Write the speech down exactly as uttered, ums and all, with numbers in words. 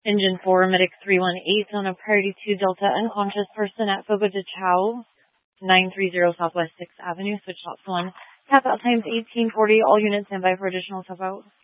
Engine four, Medic three one eight on a priority two Delta unconscious person at Fogo de Chao, nine three zero Southwest sixth Avenue, switch ops one. Tap out times eighteen forty, all units stand by for additional tap out.